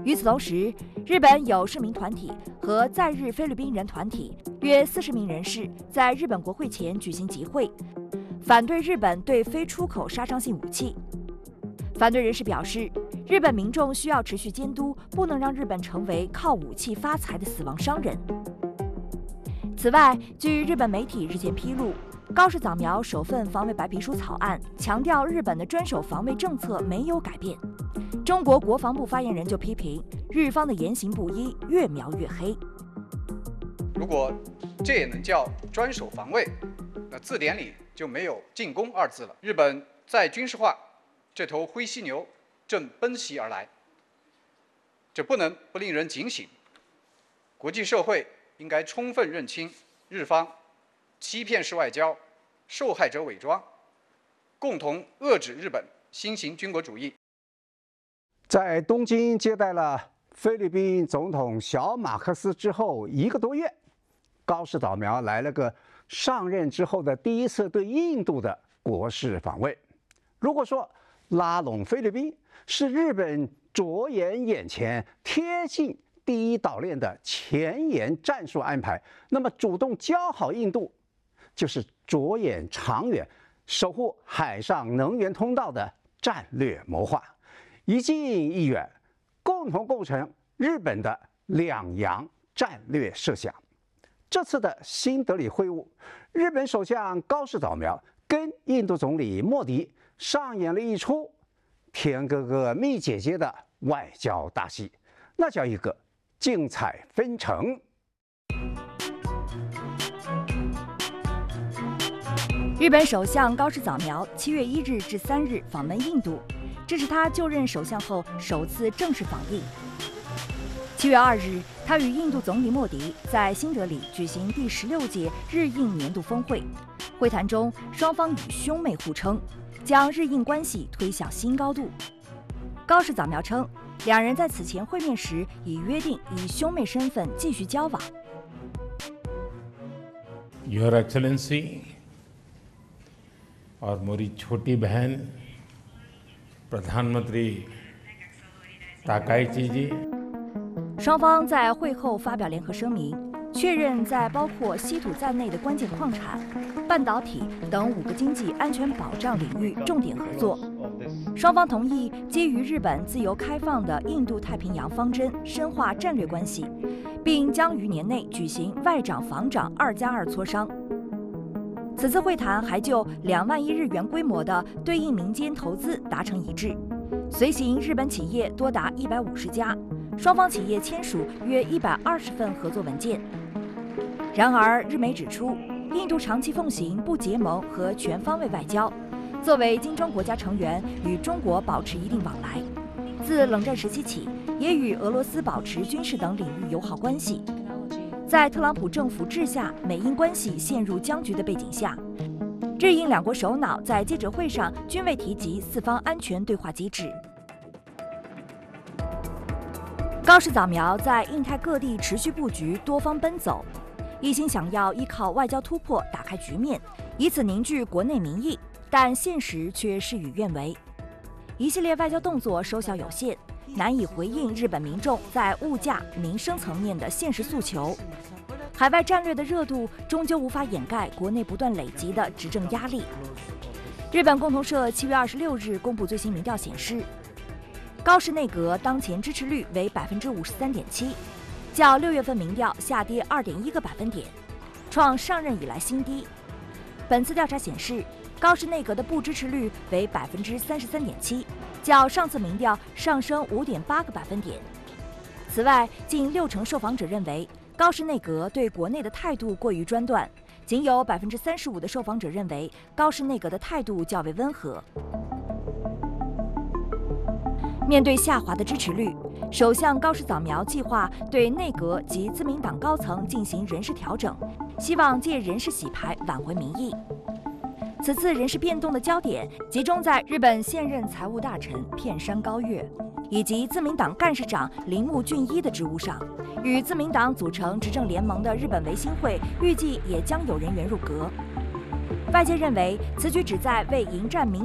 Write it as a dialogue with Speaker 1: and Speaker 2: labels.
Speaker 1: 与此同时，日本有市民团体和在日菲律宾人团体约40名人士在日本国会前举行集会，反对日本对非出口杀伤性武器。反对人士表示，日本民众需要持续监督，不能让日本成为靠武器发财的死亡商人。此外，据日本媒体日前披露，高市早苗首份防卫白皮书草案强调日本的专守防卫政策没有改变。中国国防部发言人就批评日方的言行不一，越描越黑。
Speaker 2: 如果这也能叫专守防卫，那字典里就没有进攻2字了。日本再军事化，这头灰犀牛正奔袭而来，这不能不令人警醒。国际社会应该充分认清日方欺骗式外交、受害者伪装，共同遏制日本新型军国主义。
Speaker 3: 在东京接待了菲律宾总统小马克思之后1个多月，高市早苗来了个上任之后的第一次对印度的国事访问。如果说拉拢菲律宾是日本着眼眼前、贴近第一岛链的前沿战术安排，那么主动交好印度，就是着眼长远、守护海上能源通道的战略谋划。一近一远，共同构成日本的两洋战略设想。这次的新德里会晤，日本首相高市早苗跟印度总理莫迪上演了一出甜哥哥蜜姐姐的外交大戏，那叫一个精彩纷呈。
Speaker 1: 日本首相高市早苗7月1日至3日访问印度，这是他就任首相后首次正式访印。7月2日，他与印度总理莫迪在新德里举行第16届日印年度峰会。会谈中，双方以兄妹互称，将日印关系推向新高度。高市早苗称，两人在此前会面时已约定以兄妹身份继续交往。
Speaker 4: Your Excellency और मेरी छोटी बहन प्रधानमंत्री ताकाइची जी。
Speaker 1: 双方在会后发表联合声明，确认在包括稀土在内的关键矿产、半导体等5个经济安全保障领域重点合作。双方同意基于日本自由开放的印度太平洋方针深化战略关系，并将于年内举行外长防长2+2磋商。此次会谈还就2万亿日元规模的对印民间投资达成一致，随行日本企业多达150家，双方企业签署约120份合作文件。然而，日媒指出，印度长期奉行不结盟和全方位外交，作为金砖国家成员，与中国保持一定往来。自冷战时期起，也与俄罗斯保持军事等领域友好关系。在特朗普政府治下，美印关系陷入僵局的背景下，日印两国首脑在记者会上均未提及4方安全对话机制。高市早苗在印太各地持续布局，多方奔走，一心想要依靠外交突破打开局面，以此凝聚国内民意，但现实却事与愿违。一系列外交动作收效有限，难以回应日本民众在物价、民生层面的现实诉求。海外战略的热度终究无法掩盖国内不断累积的执政压力。日本共同社7月26日公布最新民调显示，高市内阁当前支持率为53.7%，较6月份民调下跌2.1个百分点，创上任以来新低。本次调查显示，高市内阁的不支持率为33.7%，较上次民调上升5.8个百分点。此外，近60%受访者认为高市内阁对国内的态度过于专断，仅有35%的受访者认为高市内阁的态度较为温和。面对下滑的支持率，首相高市早苗计划对内阁及自民党高层进行人事调整，希望借人事洗牌挽回民意。此次人事变动的焦点集中在日本现任财务大臣片山高月以及自民党干事长铃木俊一的职务上。与自民党组成执政联盟的日本维新会预计也将有人员入阁。外界认为，此举旨在为迎战民